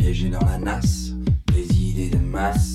piégé dans la nasse des idées de masse.